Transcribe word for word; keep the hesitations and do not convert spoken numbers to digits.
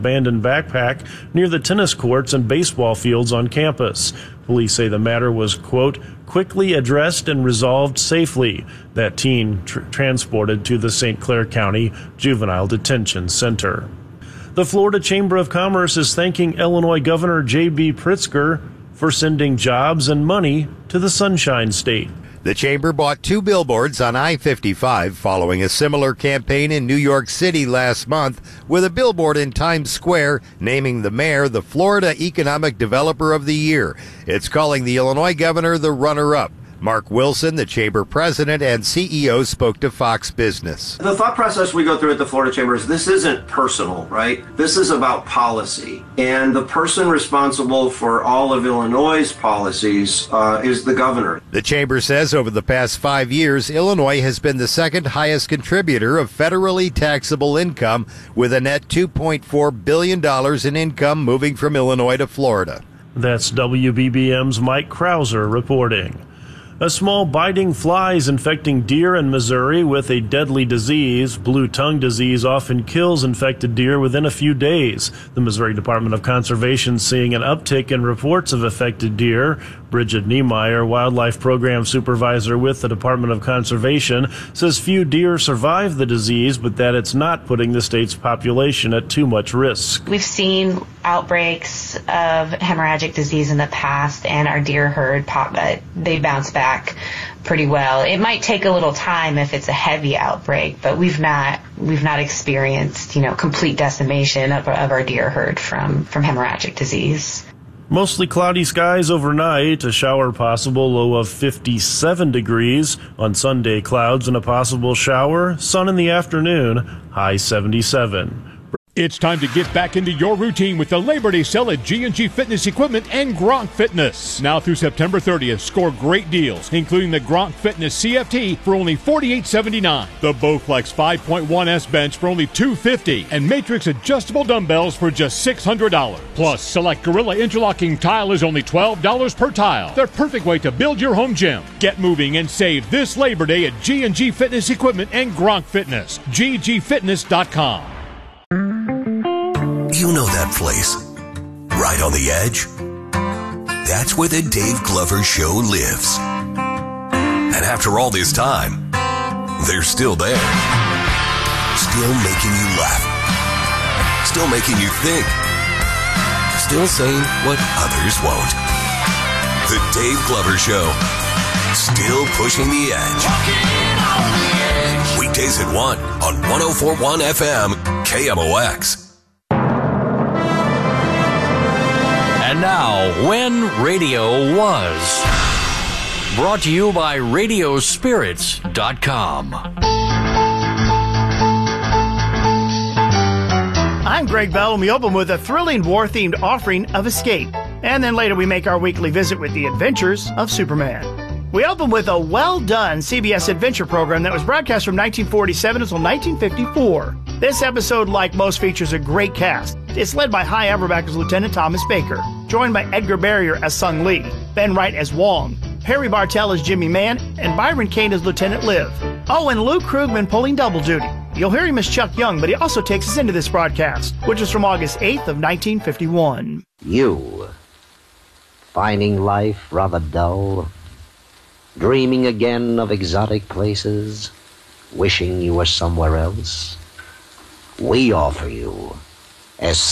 abandoned backpack near the tennis courts and baseball fields on campus. Police say the matter was, quote, quickly addressed and resolved safely. That teen tr- transported to the Saint Clair County Juvenile Detention Center. The Florida Chamber of Commerce is thanking Illinois Governor J B Pritzker for sending jobs and money to the Sunshine State. The chamber bought two billboards on I fifty-five following a similar campaign in New York City last month, with a billboard in Times Square naming the mayor the Florida Economic Developer of the Year. It's calling the Illinois governor the runner-up. Mark Wilson, the chamber president and C E O, spoke to Fox Business. The thought process we go through at the Florida Chamber is this isn't personal, right? This is about policy. And the person responsible for all of Illinois' policies uh, is the governor. The chamber says over the past five years, Illinois has been the second highest contributor of federally taxable income, with a net two point four billion dollars in income moving from Illinois to Florida. That's W B B M's Mike Krauser reporting. A small biting fly is infecting deer in Missouri with a deadly disease. Blue tongue disease often kills infected deer within a few days. The Missouri Department of Conservation is seeing an uptick in reports of affected deer. Bridget Niemeyer, Wildlife Program Supervisor with the Department of Conservation, says few deer survive the disease, but that it's not putting the state's population at too much risk. We've seen outbreaks of hemorrhagic disease in the past, and our deer herd, pop, uh, they bounce back pretty well. It might take a little time if it's a heavy outbreak, but we've not we've not experienced, you know, complete decimation of, of our deer herd from, from hemorrhagic disease. Mostly cloudy skies overnight, a shower possible, low of fifty-seven degrees. On Sunday, clouds and a possible shower, sun in the afternoon, high seventy-seven. It's time to get back into your routine with the Labor Day sale at G and G Fitness Equipment and Gronk Fitness. Now through September thirtieth, score great deals, including the Gronk Fitness C F T for only forty-eight seventy-nine, the Bowflex five point one S bench for only two fifty, and Matrix adjustable dumbbells for just six hundred dollars. Plus, select Gorilla interlocking tile is only twelve dollars per tile. The perfect way to build your home gym. Get moving and save this Labor Day at G and G Fitness Equipment and Gronk Fitness. G G fitness dot com. You know that place, right on the edge? That's where the Dave Glover Show lives. And after all this time, they're still there. Still making you laugh. Still making you think. Still saying what others won't. The Dave Glover Show. Still pushing the edge. On the edge. Weekdays at one on one oh four point one F M K M O X. And now, When Radio Was. Brought to you by radio spirits dot com. I'm Greg Bell, and we open with a thrilling war-themed offering of Escape. And then later we make our weekly visit with the adventures of Superman. We open with a well-done C B S adventure program that was broadcast from nineteen forty-seven until nineteen fifty-four. This episode, like most, features a great cast. It's led by High Everback as Lieutenant Thomas Baker, joined by Edgar Barrier as Sung Lee, Ben Wright as Wong, Harry Bartell as Jimmy Mann, and Byron Kane as Lieutenant Liv. Oh, and Luke Krugman pulling double duty. You'll hear him as Chuck Young, but he also takes us into this broadcast, which is from August eighth of nineteen fifty-one. You, finding life rather dull, dreaming again of exotic places, wishing you were somewhere else? We offer you Escape.